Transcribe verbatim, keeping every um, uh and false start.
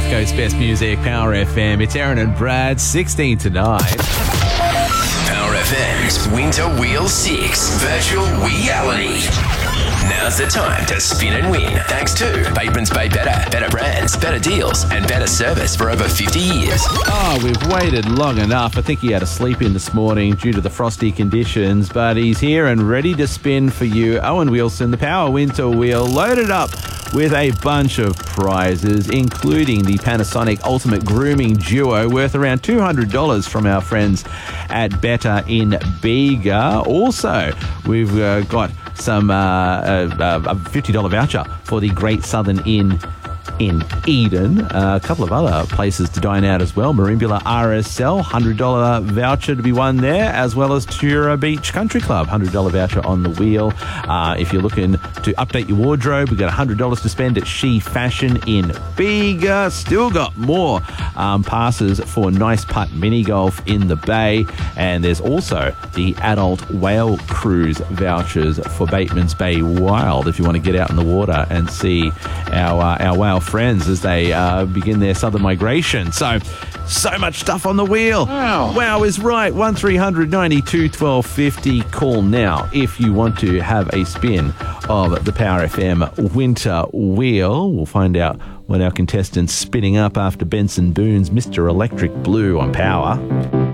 South Coast Best Music, Power F M. It's Aaron and Brad, sixteen to nine. Power F M's Winter Wheel six Virtual Reality. Now's the time to spin and win, thanks to Bateman's Bay Better, better brands, better deals, and better service for over fifty years. Oh, we've waited long enough. I think he had to sleep in this morning due to the frosty conditions, but he's here and ready to spin for you. Owen Wilson, the Power Winter Wheel, loaded up with a bunch of prizes, including the Panasonic Ultimate Grooming Duo, worth around two hundred dollars from our friends at Better in Bega. Also, we've uh, got some uh, a, a fifty dollars voucher for the Great Southern Inn in Eden. Uh, a couple of other places to dine out as well. Marimbula R S L, one hundred dollars voucher to be won there, as well as Tura Beach Country Club, one hundred dollars voucher on the wheel. Uh, if you're looking to update your wardrobe, we've got one hundred dollars to spend at She Fashion in Bega. Still got more um, passes for Nice Putt Mini Golf in the Bay. And there's also the Adult Whale Cruise vouchers for Bateman's Bay Wild, if you want to get out in the water and see our, uh, our whale friends as they uh, begin their southern migration. So, so much stuff on the wheel. Wow. Wow is right. one three hundred ninety-two twelve fifty. Call now if you want to have a spin of the Power F M Winter Wheel. We'll find out what our contestant's spinning up after Benson Boone's Mister Electric Blue on Power.